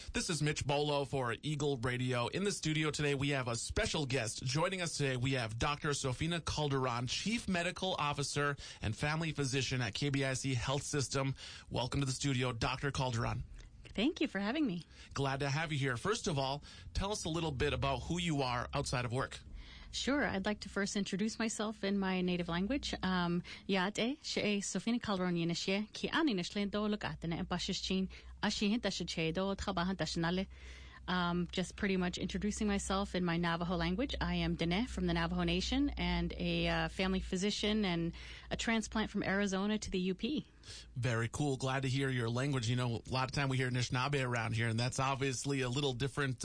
This is Mitch Bolo for Eagle Radio. In the studio today, we have a special guest. Joining us today, we have Dr. Sofina Calderon, Chief Medical Officer and Family Physician at KBIC Health System. Welcome to the studio, Dr. Calderon. Thank you for having me. Glad to have you here. First of all, tell us a little bit about who you are outside of work. Sure. I'd like to first introduce myself in my native language. Yate she Sofina Calderon yinishe ki ani nishlen do look at the empashichin ashihin tashe do trabahan tashnale. Just pretty much introducing myself in my Navajo language. I am Dene from the Navajo Nation and a family physician and a transplant from Arizona to the UP. Very cool. Glad to hear your language. You know, a lot of time we hear Anishinaabe around here, and that's obviously a little different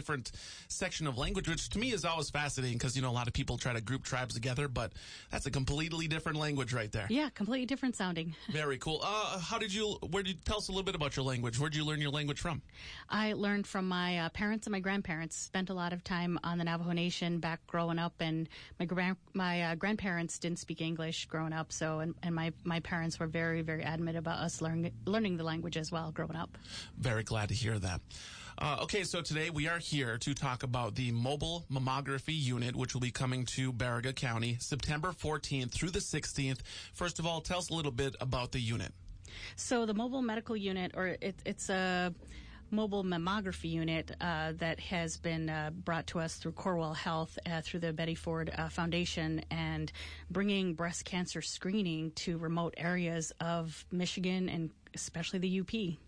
section of language, which to me is always fascinating because, you know, a lot of people try to group tribes together, but that's a completely different language right there. Yeah, completely different sounding. Very cool. Where did you tell us a little bit about your language? Where did you learn your language from? I learned from my parents and my grandparents. Spent a lot of time on the Navajo Nation back growing up, and my grandparents didn't speak English growing up, so and my parents were very, very adamant about us learning the language as well growing up. Very glad to hear that. Okay, so today we are here to talk about the mobile mammography unit, which will be coming to Baraga County September 14th through the 16th. First of all, tell us a little bit about the unit. So the mobile medical unit, or it's a mobile mammography unit that has been brought to us through Corewell Health, through the Betty Ford Foundation, and bringing breast cancer screening to remote areas of Michigan and especially the UP.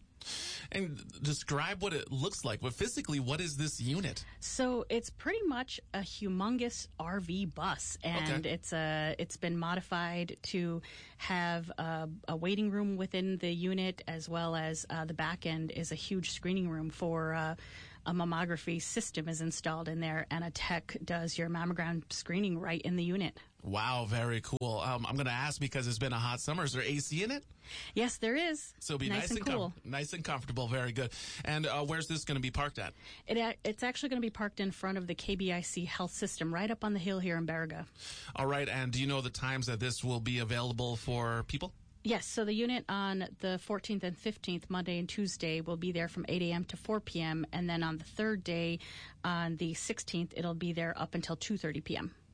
And describe what it looks like. But physically, what is this unit? So it's pretty much a humongous RV bus, and okay. It's been modified to have a waiting room within the unit, as well as the back end is a huge screening room for a mammography system is installed in there, and a tech does your mammogram screening right in the unit. Wow, very cool. I'm going to ask because it's been a hot summer. Is there AC in it? Yes, there is. So it'll be nice and cool. Nice and comfortable. Very good. And where's this going to be parked at? It's actually going to be parked in front of the KBIC Health System, right up on the hill here in Baraga. All right. And do you know the times that this will be available for people? Yes, so the unit on the 14th and 15th, Monday and Tuesday, will be there from 8 a.m. to 4 p.m. And then on the third day, on the 16th, it'll be there up until 2:30 p.m.